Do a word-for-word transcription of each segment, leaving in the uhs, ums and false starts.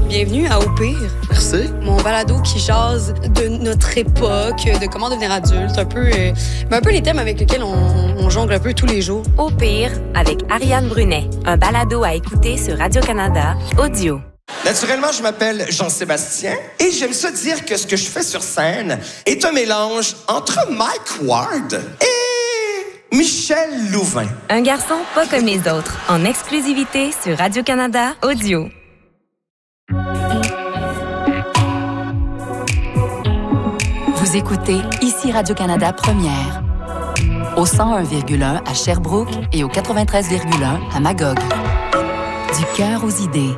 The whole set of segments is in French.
Bienvenue à Au Pire. Merci. Mon balado qui jase de notre époque, de comment devenir adulte, un peu, euh, un peu les thèmes avec lesquels on, on jongle un peu tous les jours. Au Pire, avec Ariane Brunet, un balado à écouter sur Radio-Canada Audio. Naturellement, je m'appelle Jean-Sébastien et j'aime ça dire que ce que je fais sur scène est un mélange entre Mike Ward et Michel Louvain. Un garçon pas comme les autres, en exclusivité sur Radio-Canada Audio. Vous écoutez ici Radio-Canada Première, au cent un virgule un à Sherbrooke et au quatre-vingt-treize virgule un à Magog. Du cœur aux idées.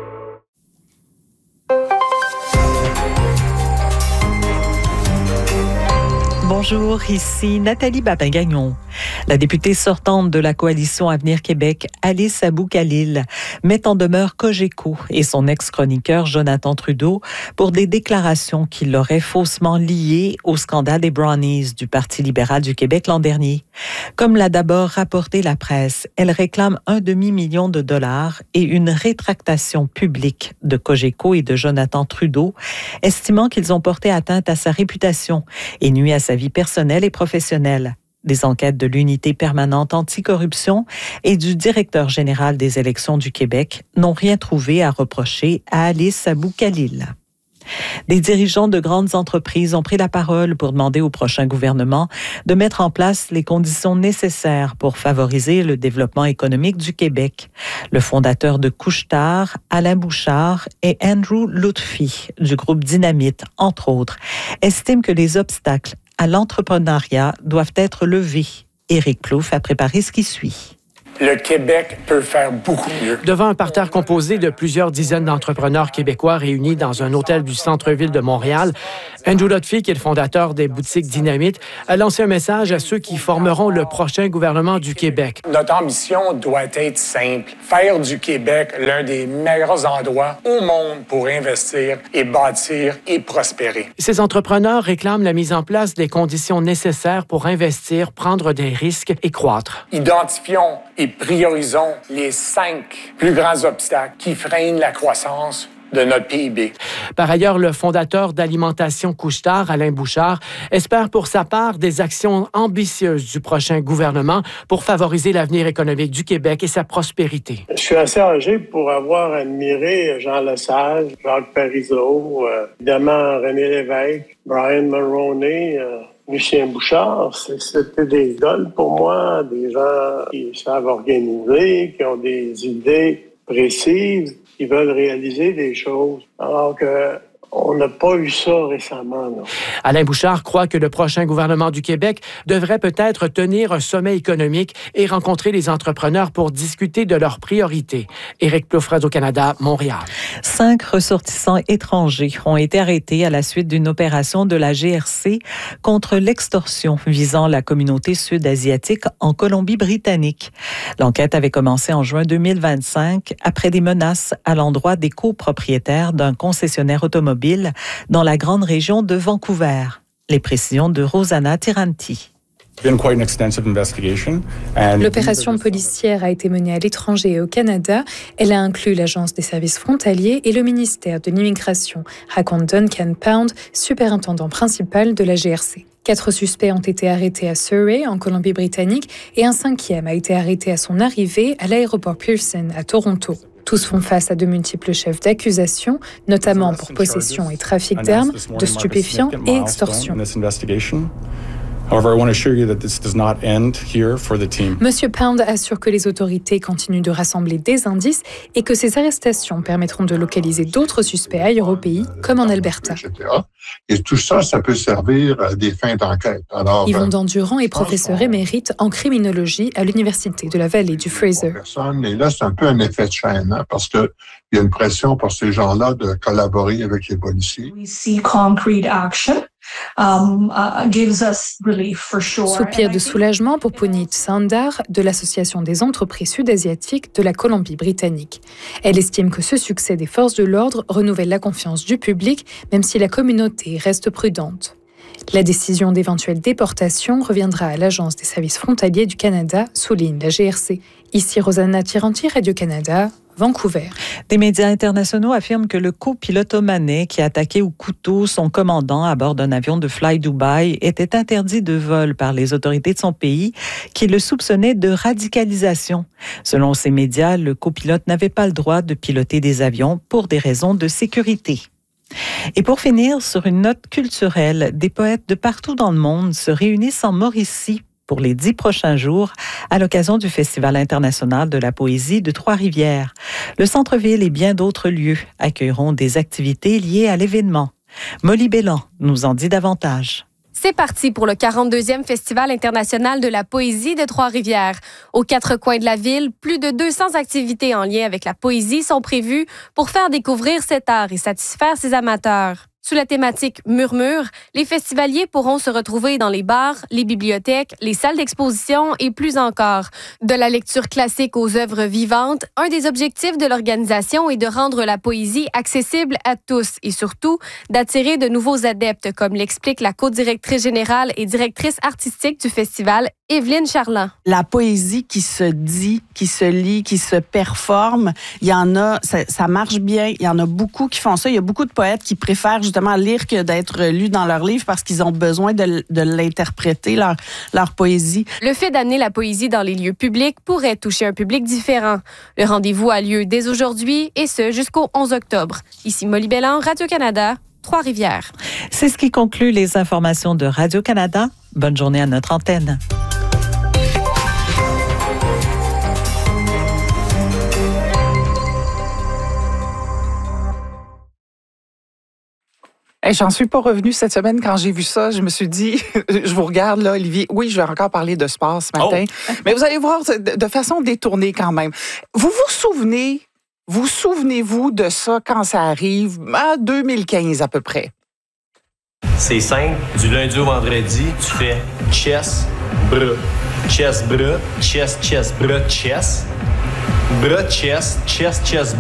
Bonjour, ici Nathalie Babin-Gagnon. La députée sortante de la coalition Avenir Québec, Alice Abou-Khalil, met en demeure Cogeco et son ex-chroniqueur Jonathan Trudeau pour des déclarations qui l'auraient faussement liés au scandale des Brownies du Parti libéral du Québec l'an dernier. Comme l'a d'abord rapporté la presse, elle réclame un demi-million de dollars et une rétractation publique de Cogeco et de Jonathan Trudeau, estimant qu'ils ont porté atteinte à sa réputation et nuit à sa vie personnelle et professionnelle. Des enquêtes de l'unité permanente anticorruption et du directeur général des élections du Québec n'ont rien trouvé à reprocher à Alice Abou-Khalil. Des dirigeants de grandes entreprises ont pris la parole pour demander au prochain gouvernement de mettre en place les conditions nécessaires pour favoriser le développement économique du Québec. Le fondateur de Couche-Tard, Alain Bouchard, et Andrew Lutfi du groupe Dynamite, entre autres, estiment que les obstacles à l'entrepreneuriat doivent être levés. Éric Plouffe a préparé ce qui suit. Le Québec peut faire beaucoup mieux. Devant un parterre composé de plusieurs dizaines d'entrepreneurs québécois réunis dans un hôtel du centre-ville de Montréal, Andrew Lutfi, qui est le fondateur des boutiques Dynamite, a lancé un message à ceux qui formeront le prochain gouvernement du Québec. Notre ambition doit être simple. Faire du Québec l'un des meilleurs endroits au monde pour investir et bâtir et prospérer. Ces entrepreneurs réclament la mise en place des conditions nécessaires pour investir, prendre des risques et croître. Identifions et priorisons les cinq plus grands obstacles qui freinent la croissance de notre P I B. Par ailleurs, le fondateur d'Alimentation Couche-Tard, Alain Bouchard, espère pour sa part des actions ambitieuses du prochain gouvernement pour favoriser l'avenir économique du Québec et sa prospérité. Je suis assez âgé pour avoir admiré Jean Lesage, Jacques Parizeau, euh, évidemment René Lévesque, Brian Mulroney, euh, Lucien Bouchard. C'était des idoles pour moi, des gens qui savent organiser, qui ont des idées précises, qui veulent réaliser des choses, alors que on n'a pas eu ça récemment. Non. Alain Bouchard croit que le prochain gouvernement du Québec devrait peut-être tenir un sommet économique et rencontrer les entrepreneurs pour discuter de leurs priorités. Éric Plouffe, Radio-Canada, Montréal. Cinq ressortissants étrangers ont été arrêtés à la suite d'une opération de la G R C contre l'extorsion visant la communauté sud-asiatique en Colombie-Britannique. L'enquête avait commencé en juin deux mille vingt-cinq après des menaces à l'endroit des copropriétaires d'un concessionnaire automobile dans la grande région de Vancouver. Les précisions de Rosanna Tiranti. L'opération policière a été menée à l'étranger et au Canada. Elle a inclus l'Agence des services frontaliers et le ministère de l'Immigration, raconte Duncan Pound, superintendant principal de la G R C. Quatre suspects ont été arrêtés à Surrey, en Colombie-Britannique, et un cinquième a été arrêté à son arrivée à l'aéroport Pearson, à Toronto. Tous font face à de multiples chefs d'accusation, notamment pour possession et trafic d'armes, de stupéfiants et extorsion. Monsieur Pound assure que les autorités continuent de rassembler des indices et que ces arrestations permettront de localiser d'autres suspects ailleurs au pays, comme en Alberta. Et tout ça, ça peut servir à des fins d'enquête. Alors, Yvon Dandurand est professeur émérite en criminologie à l'Université de la Vallée du Fraser. Et là, c'est un peu un effet de chaîne, hein, parce qu'il y a une pression pour ces gens-là de collaborer avec les policiers. We see concrete action. Um, uh, gives us relief for sure. Soupir de soulagement pour Puneet Sandar de l'Association des entreprises sud-asiatiques de la Colombie-Britannique. Elle estime que ce succès des forces de l'ordre renouvelle la confiance du public, même si la communauté reste prudente. La décision d'éventuelle déportation reviendra à l'Agence des services frontaliers du Canada, souligne la G R C. Ici Rosanna Tiranti, Radio-Canada, Vancouver. Des médias internationaux affirment que le copilote omanais qui a attaqué au couteau son commandant à bord d'un avion de Fly Dubai était interdit de vol par les autorités de son pays qui le soupçonnaient de radicalisation. Selon ces médias, le copilote n'avait pas le droit de piloter des avions pour des raisons de sécurité. Et pour finir, sur une note culturelle, des poètes de partout dans le monde se réunissent en Mauricie pour les dix prochains jours à l'occasion du Festival international de la poésie de Trois-Rivières. Le centre-ville et bien d'autres lieux accueilleront des activités liées à l'événement. Molly Bélan nous en dit davantage. C'est parti pour le quarante-deuxième Festival international de la poésie de Trois-Rivières. Aux quatre coins de la ville, plus de deux cents activités en lien avec la poésie sont prévues pour faire découvrir cet art et satisfaire ses amateurs. Sous la thématique Murmure, les festivaliers pourront se retrouver dans les bars, les bibliothèques, les salles d'exposition et plus encore. De la lecture classique aux œuvres vivantes, un des objectifs de l'organisation est de rendre la poésie accessible à tous et surtout d'attirer de nouveaux adeptes, comme l'explique la co-directrice générale et directrice artistique du festival, Evelyne Charland. La poésie qui se dit, qui se lit, qui se performe, il y en a, ça, ça marche bien. Il y en a beaucoup qui font ça. Il y a beaucoup de poètes qui préfèrent justement lire que d'être lus dans leur livre parce qu'ils ont besoin de, de l'interpréter, leur, leur poésie. Le fait d'amener la poésie dans les lieux publics pourrait toucher un public différent. Le rendez-vous a lieu dès aujourd'hui et ce jusqu'au onze octobre. Ici Molly Bélan, Radio-Canada, Trois-Rivières. C'est ce qui conclut les informations de Radio-Canada. Bonne journée à notre antenne. Hey, j'en suis pas revenue cette semaine quand j'ai vu ça. Je me suis dit, je vous regarde là, Olivier. Oui, je vais encore parler de sport ce matin. Oh. Mais vous allez voir de façon détournée quand même. Vous vous souvenez, vous souvenez-vous de ça quand ça arrive en deux mille quinze à peu près? C'est simple. Du lundi au vendredi, tu fais chest, bras, chest, bras, chest, chest, bras, chest, bras, chest, chest, chest,